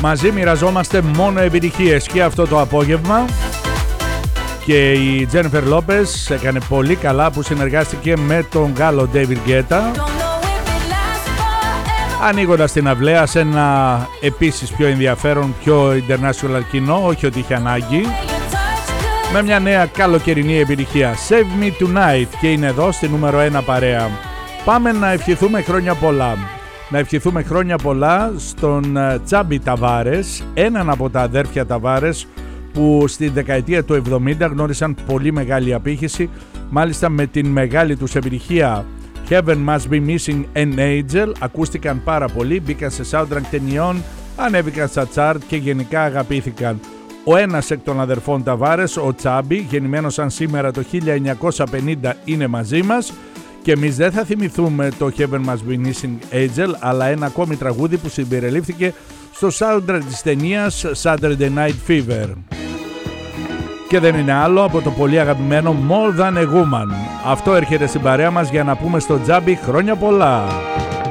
Μαζί μοιραζόμαστε μόνο επιτυχίες και αυτό το απόγευμα. Και η Τζένιφερ Λόπες έκανε πολύ καλά που συνεργάστηκε με τον Γάλλο David Guetta, ανοίγοντας την αυλαία σε ένα επίσης πιο ενδιαφέρον, πιο international κοινό, όχι ότι είχε ανάγκη, με μια νέα καλοκαιρινή επιτυχία, Save Me Tonight, και είναι εδώ στη νούμερο 1 παρέα. Πάμε να ευχηθούμε χρόνια πολλά. Να ευχηθούμε χρόνια πολλά στον Τσάμπι Ταβάρες, έναν από τα αδέρφια Ταβάρες που στη δεκαετία του 70 γνώρισαν πολύ μεγάλη απήχηση, μάλιστα με την μεγάλη τους επιτυχία Heaven Must Be Missing an Angel. Ακούστηκαν πάρα πολύ, μπήκαν σε soundtrack ταινιών, ανέβηκαν στα chart και γενικά αγαπήθηκαν. Ο ένας εκ των αδερφών Ταβάρες, ο Τσάμπι, γεννημένος σαν σήμερα το 1950, είναι μαζί μας και εμείς δεν θα θυμηθούμε το Heaven Must Be Missing Angel, αλλά ένα ακόμη τραγούδι που συμπεριλήφθηκε στο soundtrack της ταινίας Saturday Night Fever. Και δεν είναι άλλο από το πολύ αγαπημένο More Than a Woman. Αυτό έρχεται στην παρέα μας για να πούμε στο Τζάμπι χρόνια πολλά.